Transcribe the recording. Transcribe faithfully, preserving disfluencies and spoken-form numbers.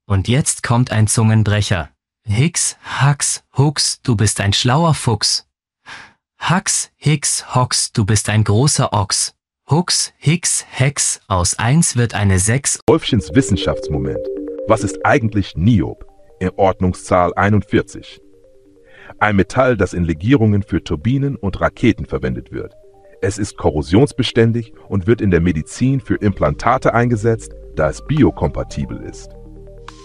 Und jetzt kommt ein Zungenbrecher. Hix, Hax, Hux, du bist ein schlauer Fuchs. Hax, Hix, Hox, du bist ein großer Ochs. Hux, Hix, Hex, aus eins wird eine sechs. Wolfchens Wissenschaftsmoment. Was ist eigentlich Niob? In Ordnungszahl einundvierzig. Ein Metall, das in Legierungen für Turbinen und Raketen verwendet wird. Es ist korrosionsbeständig und wird in der Medizin für Implantate eingesetzt, da es biokompatibel ist.